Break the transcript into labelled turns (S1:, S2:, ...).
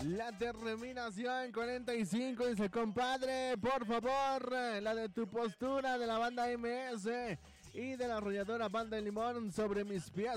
S1: La terminación 45 dice, compadre, por favor, la de tu postura de la banda MS y de la arrolladora Banda de Limón sobre mis pies